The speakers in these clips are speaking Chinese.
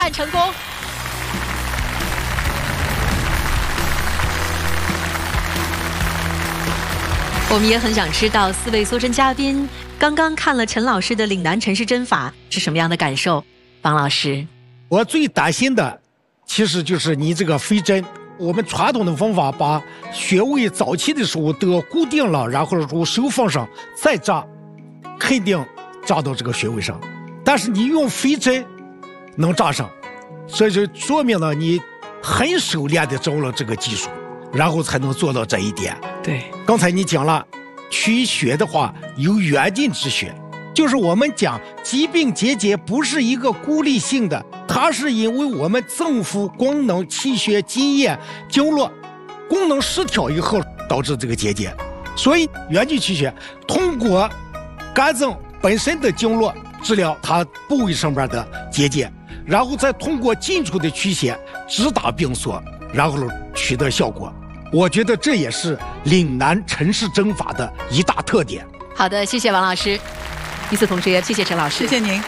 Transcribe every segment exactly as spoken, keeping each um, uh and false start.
案成功。我们也很想知道四位搜针嘉宾刚刚看了陈老师的岭南陈氏针法是什么样的感受。方老师， 我最担心的其实就是你这个飞针，我们传统的方法把穴位早期的时候都固定了，然后说手放上再扎，肯定扎到这个穴位上，但是你用飞针能扎上，这就说明了你很熟练的掌握了这个技术，然后才能做到这一点。 对， 刚才你讲了取穴的话有远近之穴，就是我们讲疾病结节不是一个孤立性的，它是因为我们脏腑功能气血津液经络功能失调以后导致这个结节，所以远近取穴通过肝脏本身的经络治疗它部位上面的结节，然后再通过近处的取穴直达病所，然后取得效果。我觉得这也是岭南陈氏针法的一大特点。 好的，谢谢王老师。与此同时也谢谢陈老师。 谢谢您。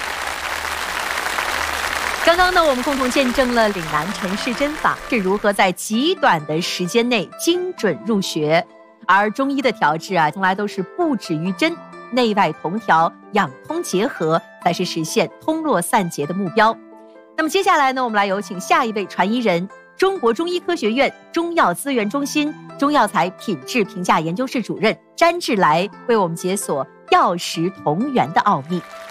刚刚呢，我们共同见证了岭南陈氏针法是如何在极短的时间内精准入穴，而中医的调治啊，从来都是不止于针，内外同调，养通结合，才是实现通络散结的目标。那么接下来呢，我们来有请下一位传医人，中国中医科学院中药资源中心中药材品质评价研究室主任詹志来，为我们解锁药食同源的奥秘。